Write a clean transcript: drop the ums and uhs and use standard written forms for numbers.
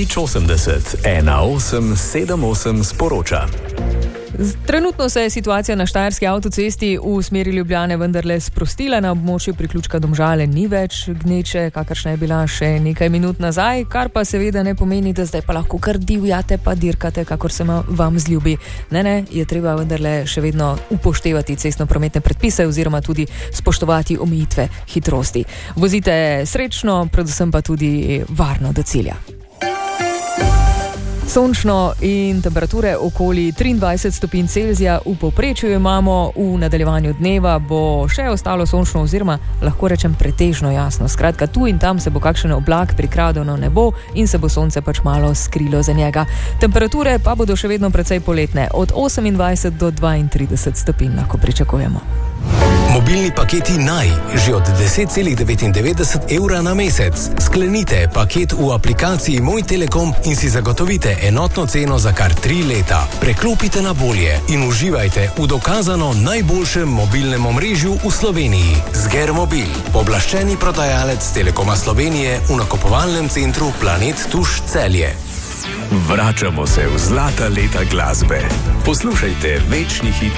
Nič 80 1878 sporoča. Trenutno se je situacija na štajerski avtocesti v smeri Ljubljane vendarle sprostila. Na območju priključka Domžale ni več gneče, kakršna je bila še nekaj minut nazaj, kar pa seveda ne pomeni, da zdaj pa lahko kar divjate pa dirkate, kakor se vam zljubi. Ne, je treba vendarle še vedno upoštevati cestno-prometne predpise oziroma tudi spoštovati omejitve hitrosti. Vozite srečno, predvsem pa tudi varno do cilja. Sončno in temperature okoli 23 stopinj Celzija v povprečju imamo. V nadaljevanju dneva bo še ostalo sončno oziroma lahko rečem pretežno jasno. Skratka, tu in tam se bo kakšen oblak prikradel na nebo in se bo sonce pač malo skrilo za njega. Temperature pa bodo še vedno precej poletne, od 28 do 32 stopinj lahko pričakujemo. Mobilni paketi Naj, že od 10,99 evra na mesec. Sklenite paket v aplikaciji Moj Telekom in si zagotovite enotno ceno za kar 3 leta. Preklopite na bolje in uživajte v dokazano najboljšem mobilnem omrežju v Sloveniji. Zgermobil, pooblaščeni prodajalec Telekoma Slovenije v nakupovalnem centru Planet Tuš Celje. Vračamo se v zlata leta glasbe. Poslušajte večni hit